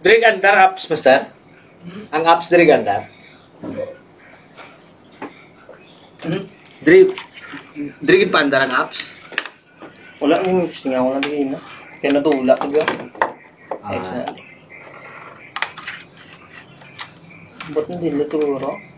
Diri gandar apps, master? Ang apps diri gandar? Diri pandar ang apps? Wala yung gusto nga ako nalagay na. Kaya natula ka ba? Ah. Ba't hindi naturo?